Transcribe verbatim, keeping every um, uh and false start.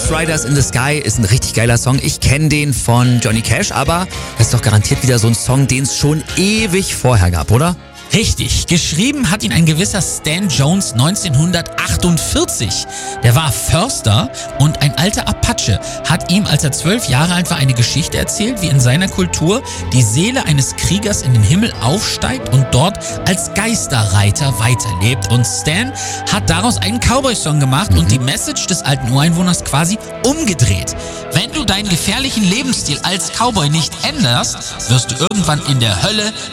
Ghost Riders in the Sky ist ein richtig geiler Song. Ich kenne den von Johnny Cash, aber das ist doch garantiert wieder so ein Song, den es schon ewig vorher gab, oder? Richtig, geschrieben hat ihn ein gewisser Stan Jones neunzehnhundertachtundvierzig. Der war Förster und ein alter Apache hat ihm, als er zwölf Jahre alt war, eine Geschichte erzählt, wie in seiner Kultur die Seele eines Kriegers in den Himmel aufsteigt und dort als Geisterreiter weiterlebt. Und Stan hat daraus einen Cowboy-Song gemacht mhm. und die Message des alten Ureinwohners quasi umgedreht. Wenn du deinen gefährlichen Lebensstil als Cowboy nicht änderst, wirst du irgendwann in der Hölle